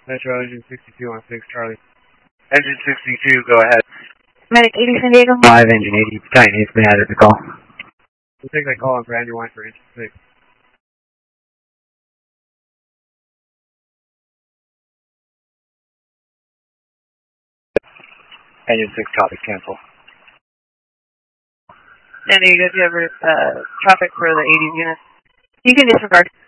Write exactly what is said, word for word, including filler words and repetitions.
Metro Engine sixty-two on six, Charlie. Engine sixty-two, go ahead. Medic eighty, San Diego. five, Engine eighty, Battalion eight, may I have the call? We'll take that call on Brandywine for Engine six. Engine six, copy, cancel. San Diego, do you have uh, traffic for the eighties unit? You can disregard.